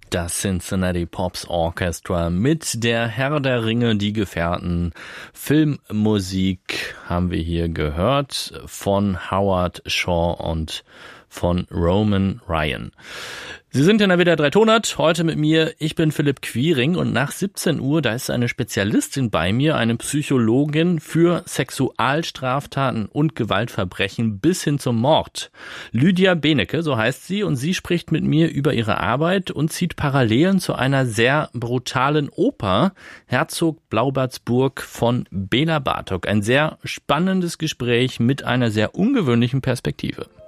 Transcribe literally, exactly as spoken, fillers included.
Das Cincinnati Pops Orchestra mit der Herr der Ringe, die Gefährten. Filmmusik haben wir hier gehört von Howard Shaw und von Roman Ryan. Sie sind in der W D R dreihundert, heute mit mir. Ich bin Philipp Quiring und nach siebzehn Uhr, da ist eine Spezialistin bei mir, eine Psychologin für Sexualstraftaten und Gewaltverbrechen bis hin zum Mord. Lydia Benecke, so heißt sie, und sie spricht mit mir über ihre Arbeit und zieht Parallelen zu einer sehr brutalen Oper, Herzog Blaubartsburg von Bela Bartok. Ein sehr spannendes Gespräch mit einer sehr ungewöhnlichen Perspektive.